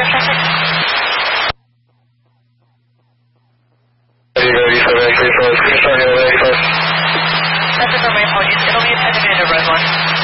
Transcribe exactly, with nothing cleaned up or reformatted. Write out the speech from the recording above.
your traffic? eighty-seven, eighty-five, please turn in eighty-five. That's it for my apologies. It'll be a ten minute road one.